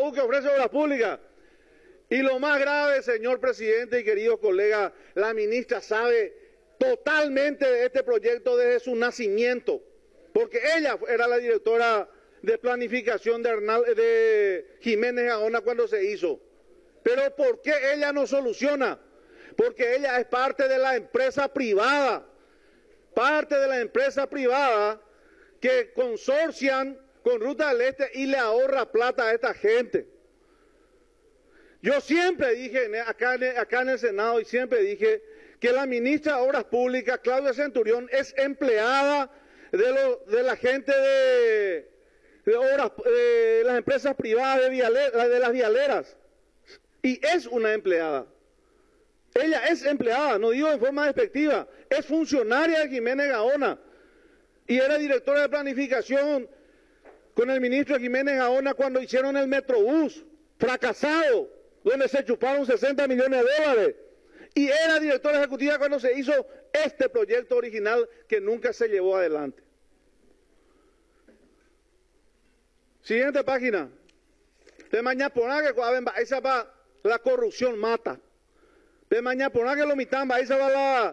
CAU que ofrece obras públicas. Y lo más grave, señor presidente y queridos colegas, la ministra sabe totalmente de este proyecto desde su nacimiento, porque ella era la directora de planificación de Jiménez Gaona cuando se hizo. Pero ¿por qué ella no soluciona? Porque ella es parte de la empresa privada, que consorcian con Ruta del Este y le ahorra plata a esta gente. Yo siempre dije, acá en el Senado, y siempre dije que la ministra de Obras Públicas, Claudia Centurión, es empleada de la gente de las empresas privadas de las vialeras. Y es una empleada. Ella es empleada, no digo en forma despectiva, es funcionaria de Jiménez Gaona. Y era directora de planificación con el ministro Jiménez Gaona cuando hicieron el Metrobús, fracasado, donde se chuparon 60 millones de dólares. Y era directora ejecutiva cuando se hizo este proyecto original que nunca se llevó adelante. Siguiente página. De mañana esa va la corrupción mata. De mañana que lo mitan, esa va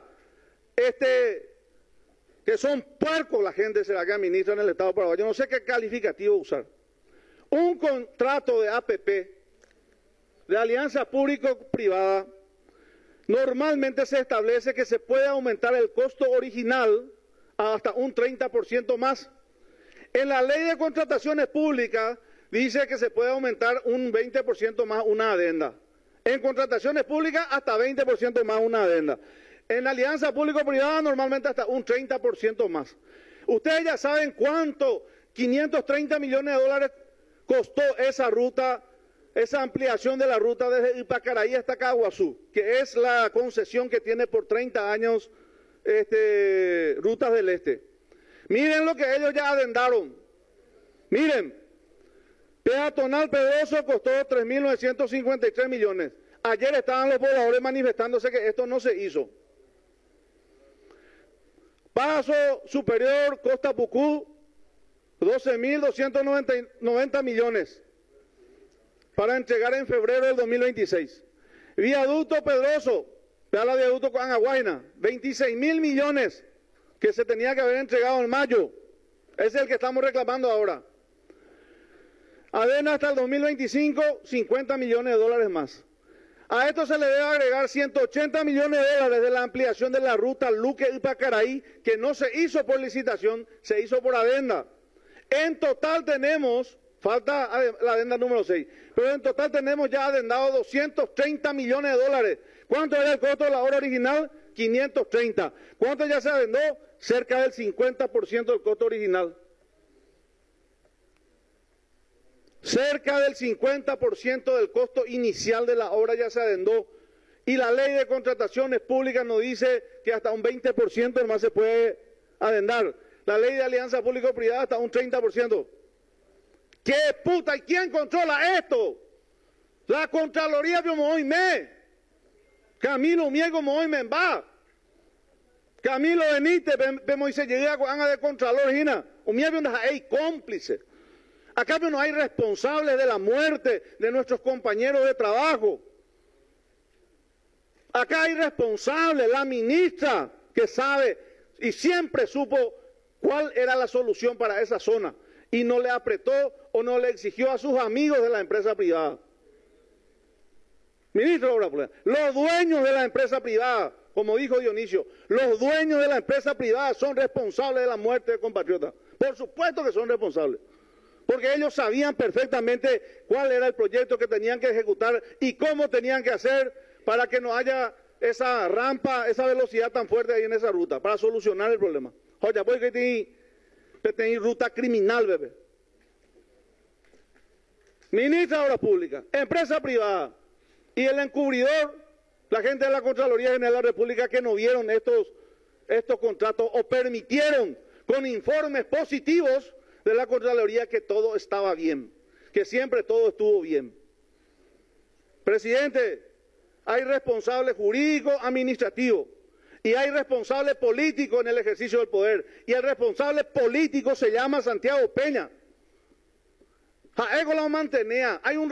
que son puercos la gente se la que administra en el Estado paraguayo. No sé qué calificativo usar. Un contrato de APP, de alianza público-privada, normalmente se establece que se puede aumentar el costo original hasta un 30% más. En la ley de contrataciones públicas dice que se puede aumentar un 20% más una adenda. En contrataciones públicas hasta 20% más una adenda. En alianza público-privada normalmente hasta un 30% más. Ustedes ya saben cuánto, 530 millones de dólares costó esa ruta, esa ampliación de la ruta desde Ipacaraí hasta Caguazú, que es la concesión que tiene por 30 años Rutas del Este. Miren lo que ellos ya adendaron. Miren, peatonal Pedroso costó 3.953 millones. Ayer estaban los pobladores manifestándose que esto no se hizo. Paso Superior Costa Pucú, 12.290 millones para entregar en febrero del 2026. Viaducto Pedroso, vea la viaducto con Angahuayna, 26.000 millones que se tenía que haber entregado en mayo. Es el que estamos reclamando ahora. Adena hasta el 2025, 50 millones de dólares más. A esto se le debe agregar 180 millones de dólares de la ampliación de la ruta Luque-Ipacaraí, que no se hizo por licitación, se hizo por adenda. En total tenemos, falta la adenda número 6, pero en total tenemos ya adendado 230 millones de dólares. ¿Cuánto era el costo de la obra original? 530. ¿Cuánto ya se adendó? Cerca del 50% del costo original. Cerca del 50% del costo inicial de la obra ya se adendó. Y la ley de contrataciones públicas nos dice que hasta un 20% más se puede adendar. La ley de alianza público-privada hasta un 30%. ¿Qué puta? ¿Y quién controla esto? La Contraloría como hoy me. Camilo Miego como hoy me va. Camilo Benítez, vemos y se llega a de Contralor, Gina. O miego hay cómplice. Acá no hay responsables de la muerte de nuestros compañeros de trabajo. Acá hay responsables, la ministra que sabe y siempre supo cuál era la solución para esa zona y no le apretó o no le exigió a sus amigos de la empresa privada. Ministro de Obras Públicas, los dueños de la empresa privada, como dijo Dionisio, los dueños de la empresa privada son responsables de la muerte de compatriotas. Por supuesto que son responsables. Porque ellos sabían perfectamente cuál era el proyecto que tenían que ejecutar y cómo tenían que hacer para que no haya esa rampa, esa velocidad tan fuerte ahí en esa ruta, para solucionar el problema. Oye, pues que tiene ruta criminal, bebé. Ministra de Obras Públicas, empresa privada y el encubridor, la gente de la Contraloría General de la República que no vieron estos contratos o permitieron con informes positivos de la Contraloría que todo estaba bien, que siempre todo estuvo bien. Presidente, hay responsable jurídico, administrativo, y hay responsable político en el ejercicio del poder, y el responsable político se llama Santiago Peña. Hay un